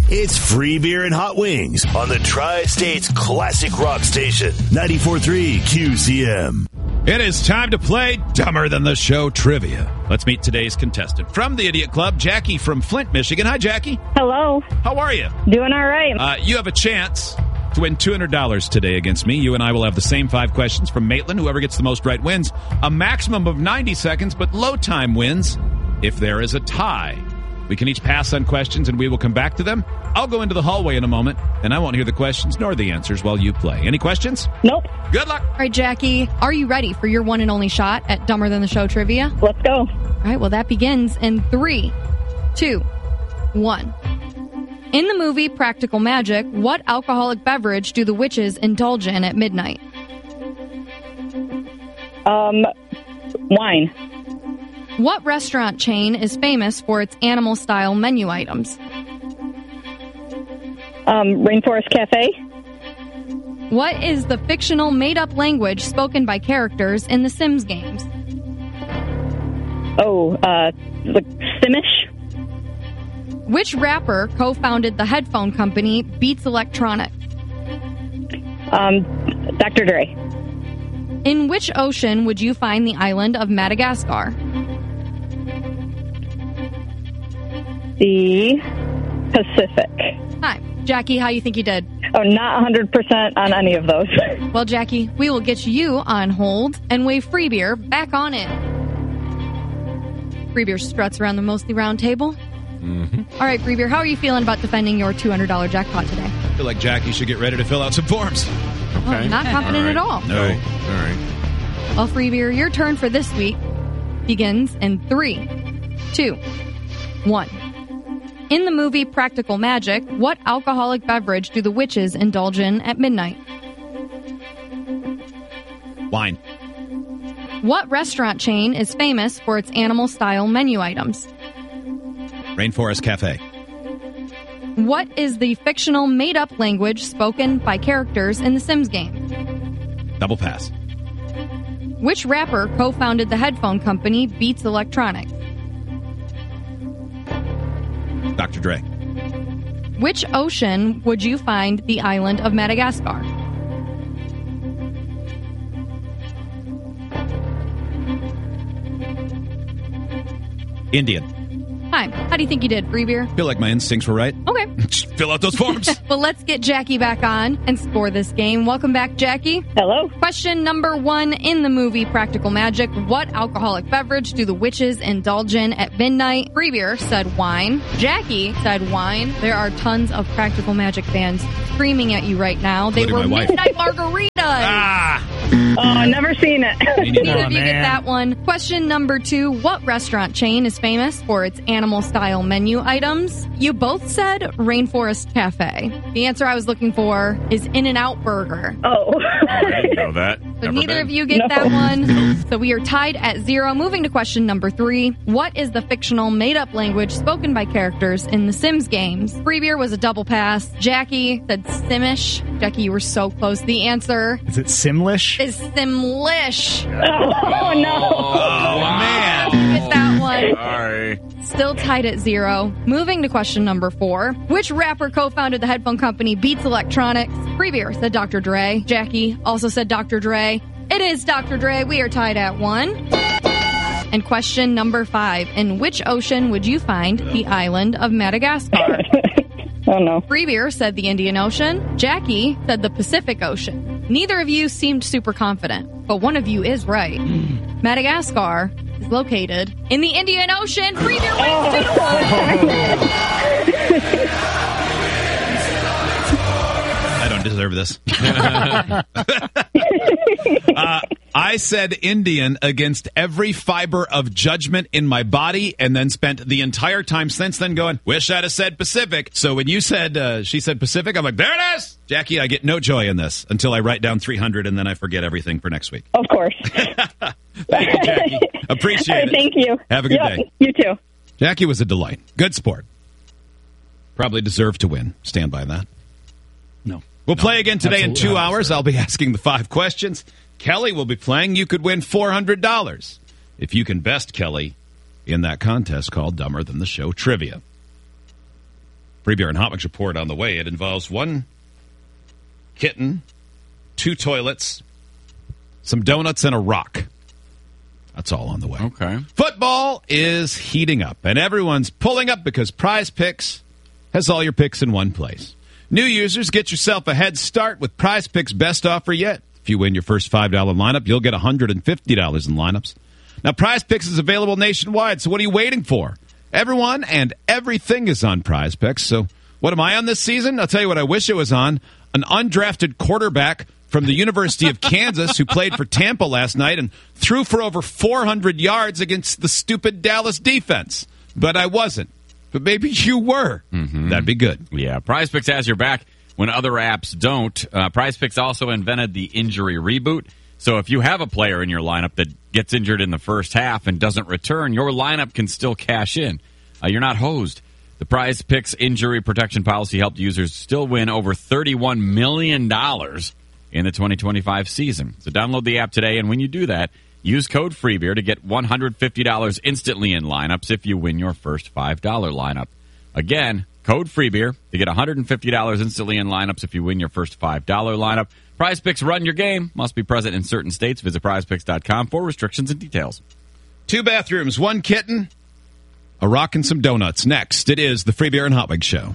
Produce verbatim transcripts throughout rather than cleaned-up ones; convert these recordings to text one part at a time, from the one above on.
It's free beer and hot wings on the Tri-State's classic rock station, ninety-four point three Q C M. It is time to play Dumber Than the Show Trivia. Let's meet today's contestant. From the Idiot Club, Jackie from Flint, Michigan. Hi, Jackie. Hello. How are you? Doing all right. Uh, you have a chance to win two hundred dollars today against me. You and I will have the same five questions from Maitland. Whoever gets the most right wins. A maximum of ninety seconds, but low time wins if there is a tie. We can each pass on questions, and we will come back to them. I'll go into the hallway in a moment, and I won't hear the questions nor the answers while you play. Any questions? Nope. Good luck. All right, Jackie, are you ready for your one and only shot at Dumber Than the Show Trivia? Let's go. All right, well, that begins in three, two, one. In the movie Practical Magic, what alcoholic beverage do the witches indulge in at midnight? Um, wine. What restaurant chain is famous for its animal-style menu items? Um, Rainforest Cafe. What is the fictional made-up language spoken by characters in the Sims games? Oh, uh, like Simish. Which rapper co-founded the headphone company Beats Electronics? Um, Doctor Dre. In which ocean would you find the island of Madagascar? The Pacific. Hi, Jackie, how you think you did? Oh, not one hundred percent on any of those. Well, Jackie, we will get you on hold and wave Free Beer back on in. Free Beer struts around the mostly round table. Mm-hmm. All right, Free Beer, how are you feeling about defending your two hundred dollars jackpot today? I feel like Jackie should get ready to fill out some forms. Okay. Oh, not confident all right. at all. No. All right. Well, Free Beer, your turn for this week begins in three, two, one. In the movie Practical Magic, what alcoholic beverage do the witches indulge in at midnight? Wine. What restaurant chain is famous for its animal-style menu items? Rainforest Cafe. What is the fictional made-up language spoken by characters in the Sims game? Double pass. Which rapper co-founded the headphone company Beats Electronics? Doctor Dre. Which ocean would you find the island of Madagascar? Indian. Hi, how do you think you did, Free Beer? Feel like my instincts were right. Okay. Just fill out those forms. Well, let's get Jackie back on and score this game. Welcome back, Jackie. Hello. Question number one. In the movie Practical Magic, what alcoholic beverage do the witches indulge in at midnight? Free Beer said wine. Jackie said wine. There are tons of Practical Magic fans screaming at you right now. They Including were my wife. midnight margaritas. Ah! Oh, never seen it. Neither of you get that one. Question number two. What restaurant chain is famous for its animal-style menu items? You both said Rainforest Cafe. The answer I was looking for is In-N-Out Burger. Oh. I didn't know that. So Never neither been. of you get No. that one. So we are tied at zero. Moving to question number three. What is the fictional made-up language spoken by characters in the Sims games? Free Beer was a double pass. Jackie said Simish. Jackie, you were so close. The answer Is it Simlish? is Simlish. Oh, no. Oh, man. Get that one. Sorry. Still tied at zero. Moving to question number four. Which rapper co-founded the headphone company Beats Electronics? Free Beer said Doctor Dre. Jackie also said Doctor Dre. It is Doctor Dre. We are tied at one. And question number five. In which ocean would you find the island of Madagascar? Oh, no. Free Beer said the Indian Ocean. Jackie said the Pacific Ocean. Neither of you seemed super confident, but one of you is right. Madagascar is located in the Indian Ocean. Free Beer wins two to one. I don't deserve this. uh, I said Indian against every fiber of judgment in my body, and then spent the entire time since then going, wish I'd have said Pacific. So when you said, uh, she said Pacific, I'm like, there it is! Jackie, I get no joy in this until I write down three hundred, and then I forget everything for next week. Of course. Thank you, Jackie. Appreciate All right, it. thank you. Have a good Yep, day. You too. Jackie was a delight. Good sport. Probably deserved to win. Stand by that. No. We'll No, play again today in absolutely two not, hours. sir. I'll be asking the five questions. Kelly will be playing. You could win four hundred dollars if you can best Kelly in that contest called Dumber Than the Show Trivia. Free Beer and Hot Wings report on the way. It involves one kitten, two toilets, some donuts, and a rock. That's all on the way. Okay. Football is heating up, and everyone's pulling up because Prize Picks has all your picks in one place. New users, get yourself a head start with Prize Picks' best offer yet. If you win your first five dollars lineup, you'll get one hundred fifty dollars in lineups. Now, Prize Picks is available nationwide, so what are you waiting for? Everyone and everything is on Prize Picks. So what am I on this season? I'll tell you what I wish it was on. An undrafted quarterback from the University of Kansas who played for Tampa last night and threw for over four hundred yards against the stupid Dallas defense. But I wasn't. But maybe you were. Mm-hmm. That'd be good. Yeah, Prize Picks has your back when other apps don't. Uh, Prize Picks also invented the injury reboot. So if you have a player in your lineup that gets injured in the first half and doesn't return, your lineup can still cash in. Uh, you're not hosed. The Prize Picks injury protection policy helped users still win over thirty-one million dollars in the twenty twenty-five season. So download the app today, and when you do that, use code FREEBEER to get one hundred fifty dollars instantly in lineups if you win your first five dollars lineup. Again, code FREEBEER to get one hundred fifty dollars instantly in lineups if you win your first five dollars lineup. Prize Picks, run your game. Must be present in certain states. Visit prize picks dot com for restrictions and details. Two bathrooms, one kitten, a rock, and some donuts. Next, it is the Free Beer and Hot Wings Show.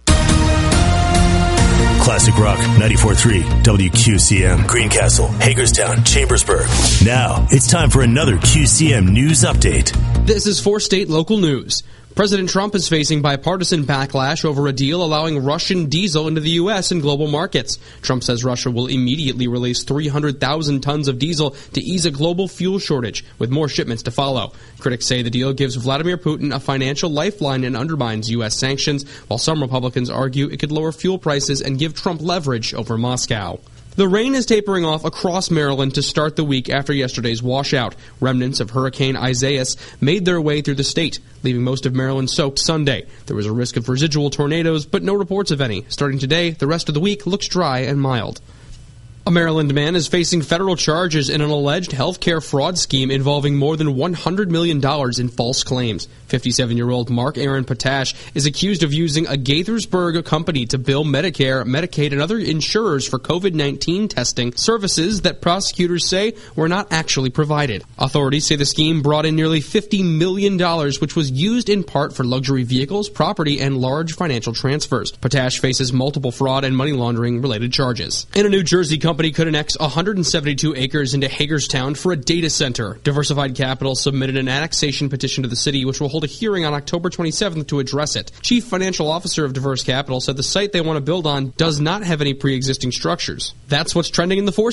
Classic Rock ninety-four point three W Q C M, Greencastle, Hagerstown, Chambersburg. Now it's time for another Q C M News Update. This is for state local news. President Trump is facing bipartisan backlash over a deal allowing Russian diesel into the U S and global markets. Trump says Russia will immediately release three hundred thousand tons of diesel to ease a global fuel shortage, with more shipments to follow. Critics say the deal gives Vladimir Putin a financial lifeline and undermines U S sanctions, while some Republicans argue it could lower fuel prices and give Trump leverage over Moscow. The rain is tapering off across Maryland to start the week after yesterday's washout. Remnants of Hurricane Isaias made their way through the state, leaving most of Maryland soaked Sunday. There was a risk of residual tornadoes, but no reports of any. Starting today, the rest of the week looks dry and mild. A Maryland man is facing federal charges in an alleged health care fraud scheme involving more than one hundred million dollars in false claims. fifty-seven-year-old Mark Aaron Potash is accused of using a Gaithersburg company to bill Medicare, Medicaid, and other insurers for COVID nineteen testing services that prosecutors say were not actually provided. Authorities say the scheme brought in nearly fifty million dollars, which was used in part for luxury vehicles, property, and large financial transfers. Potash faces multiple fraud and money laundering-related charges. In a New Jersey company, company could annex one hundred seventy-two acres into Hagerstown for a data center. Diversified Capital submitted an annexation petition to the city, which will hold a hearing on October twenty-seventh to address it. Chief Financial Officer of Diverse Capital said the site they want to build on does not have any pre-existing structures. That's what's trending in the four